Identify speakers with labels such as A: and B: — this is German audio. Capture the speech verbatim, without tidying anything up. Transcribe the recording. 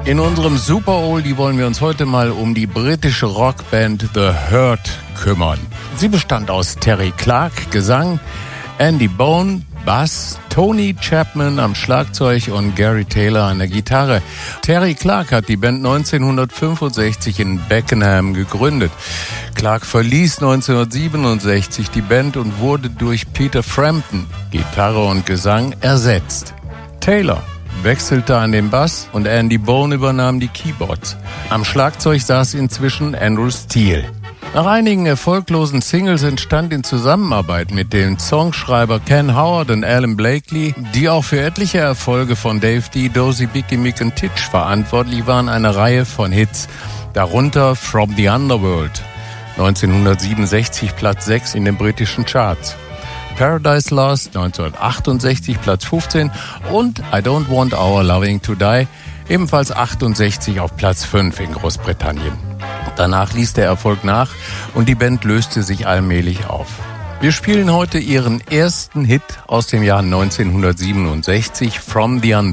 A: In unserem Super Oldie wollen wir uns heute mal um die britische Rockband The Hurt kümmern. Sie bestand aus Terry Clark, Gesang, Andy Bone, Bass, Tony Chapman am Schlagzeug und Gary Taylor an der Gitarre. Terry Clark hat die Band neunzehnhundertfünfundsechzig in Beckenham gegründet. Clark verließ neunzehnhundertsiebenundsechzig die Band und wurde durch Peter Frampton, Gitarre und Gesang, ersetzt. Taylor wechselte an den Bass und Andy Bone übernahm die Keyboards. Am Schlagzeug saß inzwischen Andrew Steele. Nach einigen erfolglosen Singles entstand in Zusammenarbeit mit den Songschreiber Ken Howard und Alan Blakely, die auch für etliche Erfolge von Dave D, Dozy, Bicky, Mick und Titch verantwortlich waren, eine Reihe von Hits, darunter From the Underworld, neunzehnhundertsiebenundsechzig Platz sechs in den britischen Charts, Paradise Lost neunzehnhundertachtundsechzig Platz fünfzehn und I Don't Want Our Loving to Die ebenfalls achtundsechzig auf Platz fünf in Großbritannien. Danach ließ der Erfolg nach und die Band löste sich allmählich auf. Wir spielen heute ihren ersten Hit aus dem Jahr neunzehnhundertsiebenundsechzig, From the Underworld.